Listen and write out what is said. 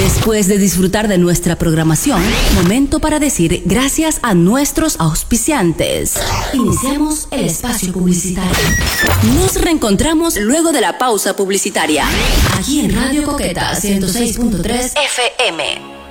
Después de disfrutar de nuestra programación, momento para decir gracias a nuestros auspiciantes. Iniciamos el espacio publicitario. Nos reencontramos luego de la pausa publicitaria. Aquí en Radio Coqueta 106.3 FM.